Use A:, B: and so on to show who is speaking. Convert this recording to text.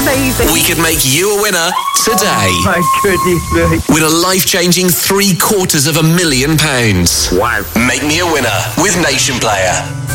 A: amazing.
B: We could make you a winner today.
A: Oh, my goodness me.
B: With a life-changing £750,000.
A: Wow.
B: Make me a winner with Nation Player.